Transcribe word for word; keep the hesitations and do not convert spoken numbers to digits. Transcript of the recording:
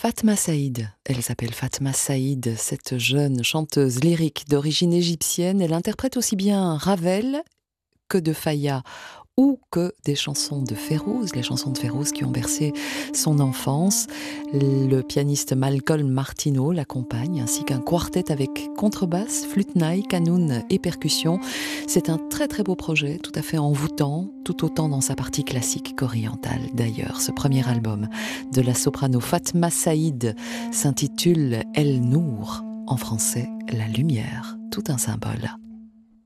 Fatma Saïd, elle s'appelle Fatma Saïd, cette jeune chanteuse lyrique d'origine égyptienne. Elle interprète aussi bien Ravel que de Faya ou que des chansons de Férouz, les chansons de Férouz qui ont bercé son enfance. Le pianiste Malcolm Martineau l'accompagne, ainsi qu'un quartet avec contrebasse, flûte naï, canoun et percussion. C'est un très très beau projet, tout à fait envoûtant, tout autant dans sa partie classique qu'orientale. D'ailleurs, ce premier album de la soprano Fatma Saïd s'intitule El Nour, en français La Lumière, tout un symbole.